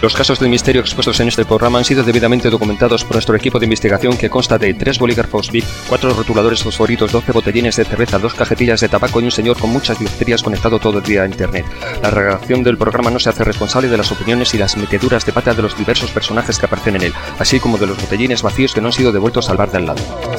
Los casos de misterio expuestos en este programa han sido debidamente documentados por nuestro equipo de investigación, que consta de 3 bolígrafos Bic, 4 rotuladores fosforitos, 12 botellines de cerveza, 2 cajetillas de tabaco y un señor con muchas bacterias conectado todo el día a internet. La redacción del programa no se hace responsable de las opiniones y las meteduras de pata de los diversos personajes que aparecen en él, así como de los botellines vacíos que no han sido devueltos al bar de al lado.